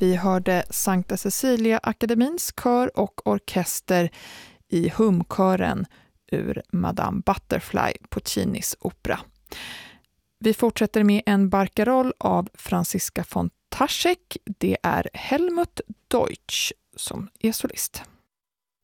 Vi hörde Sankta Cecilia Akademins kör och orkester i humkören ur Madame Butterfly, Puccinis opera. Vi fortsätter med en barcaroll av Franziska von Taschek. Det är Helmut Deutsch som är solist.